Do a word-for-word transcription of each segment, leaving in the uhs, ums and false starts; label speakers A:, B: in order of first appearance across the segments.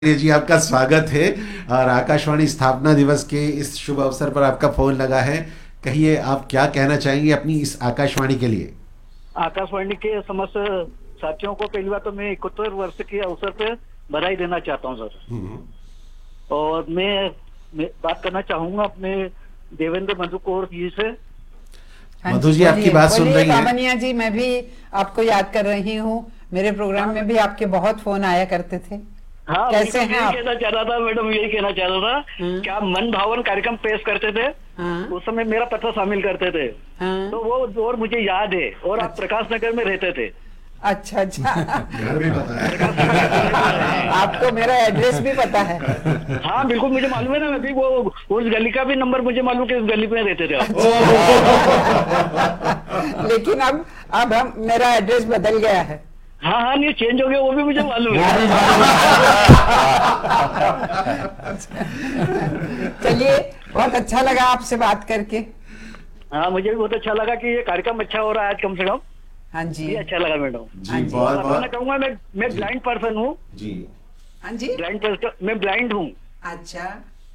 A: जी आपका स्वागत है और आकाशवाणी स्थापना दिवस के इस शुभ अवसर पर आपका फोन लगा है। कहिए आप क्या कहना चाहेंगे अपनी इस आकाशवाणी के लिए।
B: आकाशवाणी के समस्त साथियों को पहली बार तो मैं इकहत्तर वर्ष के अवसर पे बधाई देना चाहता हूं सर। और मैं, मैं बात करना चाहूंगा अपने देवेंद्र मधुकोर जी से।
A: मधु जी आपकी बात सुन रही है।
C: बाबनिया जी, मैं भी आपको याद कर रही हूँ। मेरे प्रोग्राम में भी आपके बहुत फोन आया करते थे।
B: हाँ,
C: कैसे हैं आप?
B: कहना चाह रहा था मैडम, यही कहना चाह रहा था कि आप मन भावन कार्यक्रम पेश करते थे।
C: हाँ।
B: उस समय मेरा पत्र शामिल करते थे।
C: हाँ।
B: तो वो और मुझे याद है। और आप प्रकाश नगर में रहते थे।
C: अच्छा अच्छा।
A: घर भी पता है।
C: आपको मेरा एड्रेस भी पता है।
B: हाँ बिल्कुल, मुझे मालूम है ना। अभी वो उस गली का भी नंबर मुझे मालूम कि उस गली में रहते थे आप।
C: लेकिन अब अब हम मेरा एड्रेस बदल गया है।
B: हाँ हाँ, नहीं चेंज हो गया, वो भी मुझे मालूम है।
C: चलिए, बहुत अच्छा लगा आपसे बात करके।
B: हाँ, मुझे भी बहुत अच्छा लगा कि ये कार्यक्रम अच्छा हो रहा है आज, कम से कम।
C: हाँ जी,
B: ये अच्छा लगा मैडम
A: जी। बहुत बहुत
B: कहूँगा, मैं मैं ब्लाइंड पर्सन हूँ
A: जी।
C: हाँ जी,
B: ब्लाइंड पर्सन, मैं ब्लाइंड हूँ।
C: अच्छा।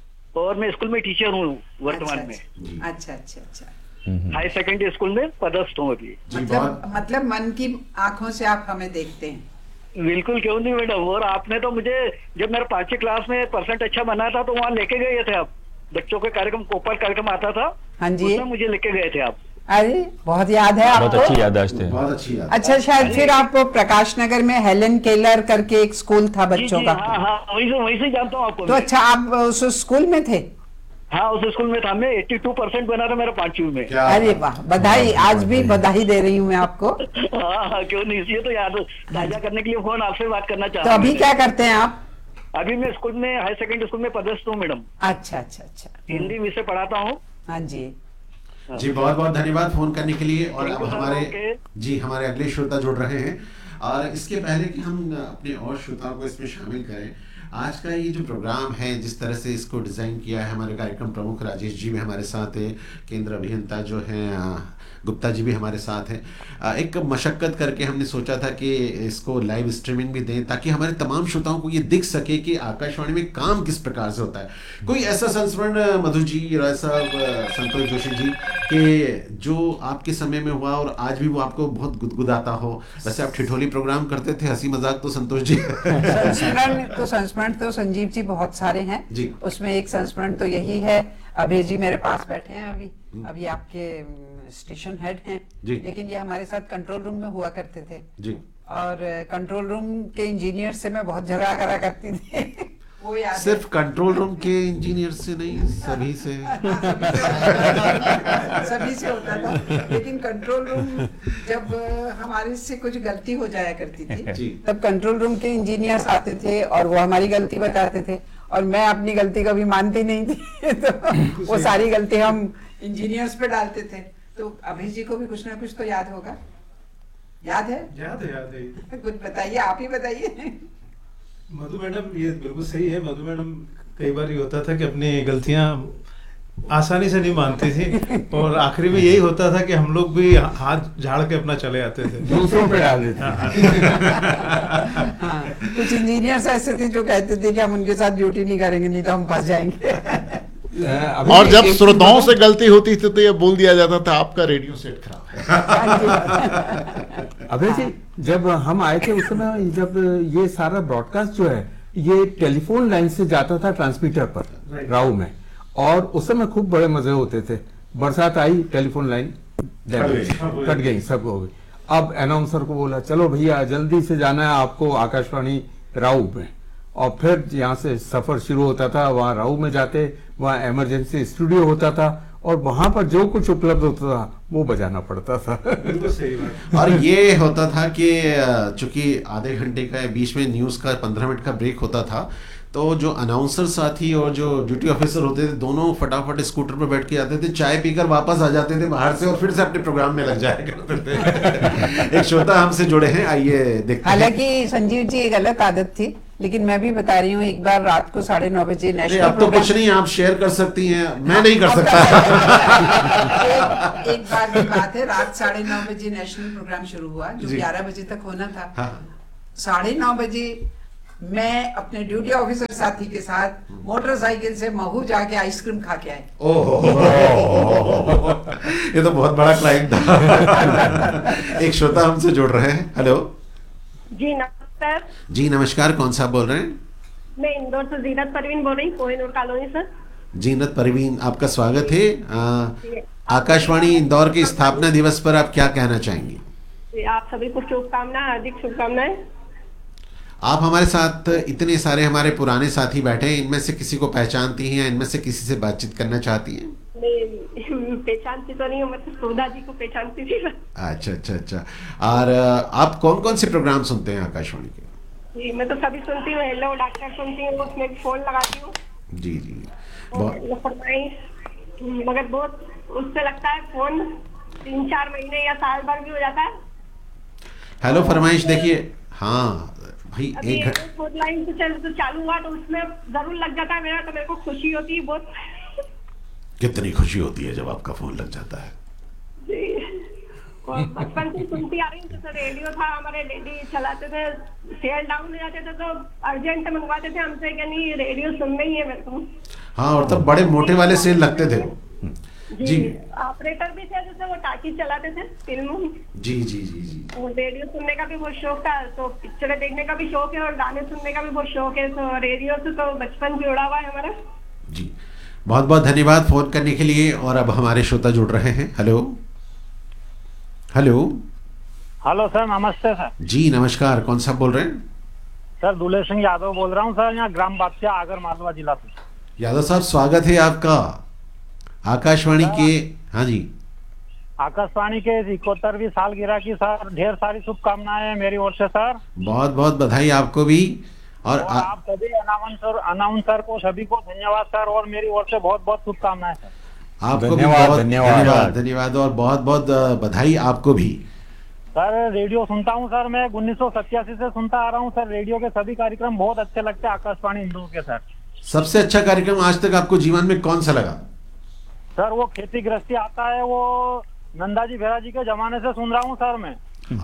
B: और मैं स्कूल में टीचर हूँ वर्तमान
C: अच्छा,
B: में।
C: अच्छा अच्छा अच्छा।
B: हाई सेकेंडरी स्कूल में पदस्थ हूँ अभी।
C: मतलब मतलब मन की आंखों से आप हमें देखते हैं।
B: बिल्कुल, क्यों नहीं मैडम। और आपने तो मुझे, जब मेरा पांचवी क्लास में परसेंट अच्छा बना था, तो वहाँ लेके गए थे आप। बच्चों के कार्यक्रम, कोपर कार्यक्रम आता था।
C: हाँ जी,
B: उसमें मुझे लेके गए थे आप।
C: अरे बहुत याद है आपको।
D: बहुत अच्छी याददाश्त है।
A: बहुत अच्छी याद।
C: अच्छा, शायद फिर आप प्रकाश नगर में हेलन केलर करके एक स्कूल था बच्चों का।
B: हाँ हाँ, वहीं से वहीं से जानता हूँ आपको।
C: तो अच्छा, आप उस स्कूल में थे?
B: हाँ, उस स्कूल में था मैं। बयासी परसेंट बना था मेरा पांचवी में।
C: अरे वाह, बधाई। आज भी बधाई दे रही हूँ मैं आपको।
B: हाँ हाँ, क्यों नहीं। ये तो याद ताजा करने के लिए फोन आपसे बात करना
C: तो
B: चाहता हूँ।
C: अभी क्या करते हैं आप?
B: अभी मैं स्कूल में, हाई सेकेंडरी स्कूल में पदस्थ हूँ मैडम।
C: अच्छा अच्छा अच्छा।
B: हिंदी विषय पढ़ाता हूँ।
C: हाँ जी
A: जी, बहुत बहुत धन्यवाद फोन करने के लिए। और अब हमारे
B: ओके।
A: जी हमारे अगले श्रोता जुड़ रहे हैं। और इसके पहले कि हम अपने और श्रोताओं को इसमें शामिल करें, आज का ये जो प्रोग्राम है, जिस तरह से इसको डिज़ाइन किया है, हमारे कार्यक्रम प्रमुख राजेश जी भी हमारे साथ है, केंद्र अभियंता जो हैं गुप्ता जी भी हमारे साथ हैं। एक मशक्क़त करके हमने सोचा था कि इसको लाइव स्ट्रीमिंग भी दें, ताकि हमारे तमाम श्रोताओं को ये दिख सके कि आकाशवाणी में काम किस प्रकार से होता है। कोई ऐसा संस्मरण मधु जी, राय साहब, संतोष जोशी जी, कि जो आपके समय में हुआ और आज भी वो आपको बहुत गुदगुदाता हो। वैसे आप ठिठोली प्रोग्राम करते थे, हंसी मजाक तो संतोष जी।
C: संस्मरण तो संस्मरण तो संजीव जी बहुत सारे हैं
A: जी।
C: उसमें एक संस्मरण तो यही है, अभय जी मेरे पास बैठे हैं अभी अभी आपके स्टेशन हेड हैं
A: जी।
C: लेकिन ये हमारे साथ कंट्रोल रूम में हुआ करते थे
A: जी।
C: और कंट्रोल रूम के इंजीनियर से मैं बहुत झगड़ा करा करती थी। वो याद
A: सिर्फ कंट्रोल रूम के इंजीनियर से नहीं, सभी से।
C: सभी से होता था। लेकिन कंट्रोल रूम जब हमारे से कुछ गलती हो जाया करती थी, तब कंट्रोल रूम के इंजीनियर्स आते थे और वो हमारी गलती बताते थे, और मैं अपनी गलती कभी मानती नहीं थी। तो वो सारी गलती हम इंजीनियर्स पे डालते थे। तो अभी जी को भी कुछ ना कुछ तो याद होगा। याद है?
E: याद है याद है
C: कुछ बताइए, आप ही बताइए।
E: मधु मैडम, ये बिल्कुल सही है। मधु मैडम, कई बार ये होता था कि अपनी गलतियां आसानी से नहीं मानती थी, और आखिरी में यही होता था कि हम लोग भी हाथ झाड़ के अपना चले आते थे,
D: दूसरों पे डाल देते।
C: हाँ, कुछ इंजीनियर्स ऐसे थे जो कहते थे कि हम उनके साथ ड्यूटी नहीं करेंगे, नहीं तो हम फंस जाएंगे।
F: और जब श्रोताओं से गलती होती थी तो ये बोल दिया जाता था आपका रेडियो सेट खराब है।
G: अभय जी, जब हम आए थे उस समय, जब ये सारा ब्रॉडकास्ट जो है ये टेलीफोन लाइन से जाता था ट्रांसमीटर पर राव में, और उस समय खूब बड़े मजे होते थे। बरसात आई, टेलीफोन लाइन कट गई, सब हो गई। अब अनाउंसर को बोला, चलो भैया जल्दी से जाना है आपको आकाशवाणी राव में, और फिर यहाँ से सफर शुरू होता था। वहाँ राव में जाते, वहाँ इमरजेंसी स्टूडियो होता था, और वहां पर जो कुछ उपलब्ध होता था वो बजाना पड़ता था।
E: बिल्कुल सही बात।
A: और ये होता था कि चूंकि आधे घंटे का बीच में न्यूज़ का पंद्रह मिनट का ब्रेक होता था, तो जो अनाउंसर साथी और जो ड्यूटी ऑफिसर होते थे, दोनों फटाफट स्कूटर पर बैठ के आते थे, चाय पीकर वापस आ जाते थे बाहर से, और फिर से अपने प्रोग्राम में लग जाया करते थे। एक श्रोता हमसे जुड़े हैं, आइए देखते हैं।
C: हालांकि संजीव जी एक गलत आदत थी, लेकिन मैं भी बता रही हूँ। एक बार रात को साढ़े नौ बजे नेशनल
A: अब तो कुछ नहीं, आप शेयर कर सकती हैं, मैं नहीं कर सकता।
C: एक, एक बार की बात है, रात साढ़े नौ बजे नेशनल प्रोग्राम शुरू हुआ जो ग्यारह बजे तक होना था। साढ़े नौ बजे मैं अपने ड्यूटी ऑफिसर साथी के साथ मोटरसाइकिल से महू जाके आइसक्रीम खा के आए।
A: ओहो, ये तो बहुत बड़ा क्लाइंट था। एक श्रोता हमसे जुड़ रहे हैं। हेलो
H: जी नमस्कार।
A: जी नमस्कार, कौन सा बोल रहे हैं?
H: मैं इंदौर से जीनत परवीन बोल रही हूँ, कोहिनूर कॉलोनी से।
A: जीनत परवीन, आपका स्वागत है। आ, आकाशवाणी इंदौर के स्थापना दिवस पर आप क्या कहना चाहेंगी?
H: आप सभी को शुभकामनाएं, हार्दिक शुभकामनाएं।
A: आप हमारे साथ इतने सारे हमारे पुराने साथी बैठे हैं, इनमें से किसी को पहचानती हैं या इनमें से किसी से बातचीत करना चाहती हैं?
H: मैं पहचानती तो नहीं हूँ, मैं तो सुधा जी को पहचानती थी।
A: अच्छा अच्छा अच्छा। और आप कौन कौन से प्रोग्राम सुनते हैं आकाशवाणी के?
H: जी मैं तो सभी सुनती हूँ, हेलो डॉक्टर सुनती हूँ, उसमें भी फोन लगाती हूँ।
A: जी जी
H: फरमाइश, मगर बहुत उससे लगता है फोन तीन चार महीने या साल भर भी हो जाता है।
A: हेलो फरमाइश, देखिए हाँ भाई, एक
H: फोन लाइन से चल तो चालू हुआ तो उसमें जरूर लग जाता है मेरा, तो मेरे को खुशी होती है बहुत।
A: कितनी खुशी होती है जब आपका फोन लग जाता है।
H: जी, और बचपन से सुनती आ रही हूँ, तो रेडियो था हमारे, डैडी चलाते थे, सेल डाउन हो जाते थे तो अर्जेंट मंगवाते थे हमसे कि नहीं रेडियो सुनना ही है मेरे को।
A: हाँ, और तब बड़े मोटे वाले सेल लगते थे।
H: जी, जी। ऑपरेटर भी थे जैसे वो टाकी चलाते थे फिल्म।
A: जी जी जी जी।
H: और रेडियो सुनने का भी बहुत शौक था, तो पिक्चरें देखने का भी शौक है और गाने सुनने का भी बहुत शौक है, तो रेडियो से तो बचपन जुड़ा हुआ है हमारा।
A: जी, बहुत बहुत धन्यवाद फोन करने के लिए। और अब हमारे श्रोता जुड़ रहे हैं। हेलो हेलो
I: हेलो सर, नमस्ते सर।
A: जी नमस्कार, कौन सा बोल रहे हैं?
I: सर दुलेर सिंह यादव बोल रहा हूँ सर, यहाँ ग्राम बादशाह आगर मालवा जिला से।
A: यादव साहब, स्वागत है आपका आकाशवाणी के। हाँ जी,
I: आकाशवाणी के इकहत्तरवीं सालगिरह की सर ढेर सारी शुभकामनाएं मेरी ओर से सर।
A: बहुत बहुत बधाई आपको भी। और,
I: और आ... आप सभी अनाउंसर अनाउंसर को सभी को धन्यवाद सर, और मेरी ओर से बहुत बहुत शुभकामनाएं सर।
A: आपको भी बहुत धन्यवाद धन्यवाद और बहुत बहुत बधाई आपको भी।
I: सर रेडियो सुनता हूँ सर, मैं उन्नीस सौ सत्तासी से सुनता आ रहा हूँ सर। रेडियो के सभी कार्यक्रम बहुत अच्छे लगते हैं आकाशवाणी इंदौर के सर। सबसे
A: अच्छा कार्यक्रम आज तक आपको जीवन में कौन सा लगा?
I: सर वो खेती गृहस्थी आता है, वो नंदाजी भेरा जी के जमाने से सुन रहा हूँ सर मैं।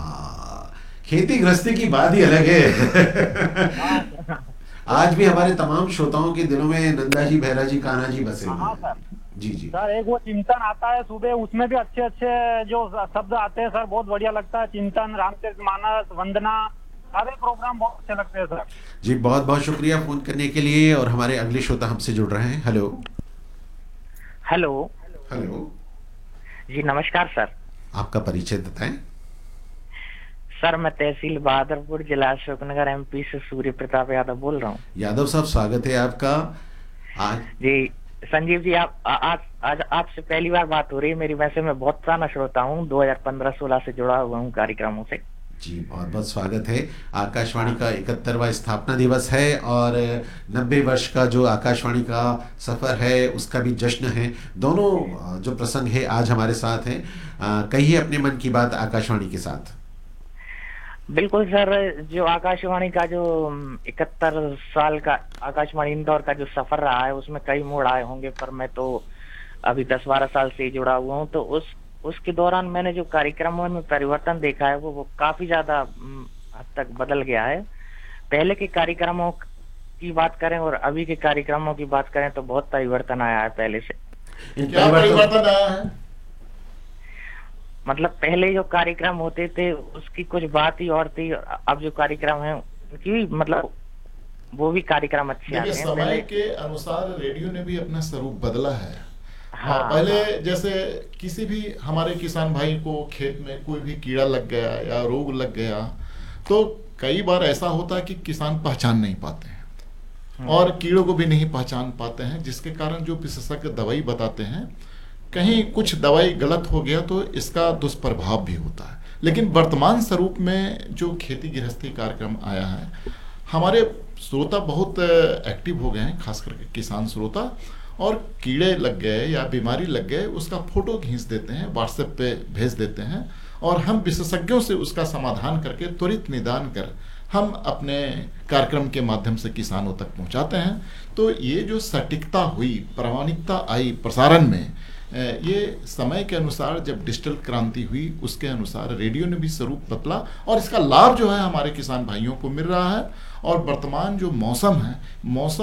A: खेती गृहस्थी की बात ही अलग है। आज भी हमारे तमाम श्रोताओं के दिलों में नंदाजी भेरा जी, कान्हा जी बसे हुए हैं। जी जी
I: सर, एक वो चिंतन आता है सुबह, उसमें भी अच्छे अच्छे जो शब्द आते हैं सर, बहुत बढ़िया लगता है। चिंतन, रामचरितमानस, वंदना, सारे प्रोग्राम बहुत अच्छे लगते हैं सर।
A: जी बहुत बहुत शुक्रिया फोन करने के लिए। और हमारे अगले श्रोता हमसे जुड़ रहे हैं। हेलो
J: हेलो
A: हेलो
J: जी नमस्कार सर।
A: आपका परिचय बताएं।
J: सर मैं तहसील बहादुरपुर, जिला अशोकनगर, एमपी से सूर्य प्रताप यादव बोल रहा हूँ।
A: यादव साहब, स्वागत है आपका। आज
J: जी संजीव जी, आप आज आज आपसे पहली बार बात हो रही है मेरी। वैसे मैं बहुत पुराना श्रोता हूँ, दो हज़ार पंद्रह सोलह से जुड़ा हुआ हूँ कार्यक्रमों से।
A: जी बहुत बहुत स्वागत है। आकाशवाणी का इकहत्तरवां स्थापना दिवस है और नब्बे वर्ष का जो आकाशवाणी का सफर है उसका भी जश्न है। दोनों जो प्रसंग है आज हमारे साथ हैं। कहिए अपने मन की बात आकाशवाणी के साथ।
J: बिल्कुल सर, जो आकाशवाणी का जो इकहत्तर साल का आकाशवाणी इंदौर का जो सफर रहा है उसमें कई मोड़ आए होंगे, पर मैं तो अभी दस बारह साल से जुड़ा हुआ हूँ। तो उस उसके दौरान मैंने जो कार्यक्रमों में परिवर्तन देखा है वो, वो काफी ज्यादा हद तक बदल गया है। पहले के कार्यक्रमों की बात करें और अभी के कार्यक्रमों की बात करें तो बहुत परिवर्तन आया है पहले से।
F: क्या परिवर्तन आया है?
J: मतलब पहले जो कार्यक्रम होते थे उसकी कुछ बात ही और थी, अब जो कार्यक्रम है उनकी मतलब वो भी कार्यक्रम अच्छे आते हैं।
F: समय के अनुसार रेडियो ने भी अपना स्वरूप बदला है।
J: हाँ,
F: पहले
J: हाँ।
F: जैसे किसी भी हमारे किसान भाई को खेत में कोई भी कीड़ा लग गया या रोग लग गया तो कई बार ऐसा होता है कि किसान पहचान नहीं पाते हैं और कीड़ों को भी नहीं पहचान पाते हैं, जिसके कारण जो विशेषज्ञ दवाई बताते हैं कहीं कुछ दवाई गलत हो गया तो इसका दुष्प्रभाव भी होता है। लेकिन वर्तमान स्वरूप में जो खेती गृहस्थी कार्यक्रम आया है, हमारे श्रोता बहुत एक्टिव हो गए हैं, खास करके किसान श्रोता। और कीड़े लग गए या बीमारी लग गए उसका फोटो खींच देते हैं, व्हाट्सएप पे भेज देते हैं और हम विशेषज्ञों से उसका समाधान करके त्वरित निदान कर हम अपने कार्यक्रम के माध्यम से किसानों तक पहुंचाते हैं। तो ये जो सटीकता हुई, प्रामाणिकता आई प्रसारण में, ये समय के अनुसार जब डिजिटल क्रांति हुई उसके अनुसार रेडियो ने भी स्वरूप बदला और इसका लाभ जो है हमारे किसान भाइयों को मिल रहा है। और वर्तमान जो मौसम है, मौसम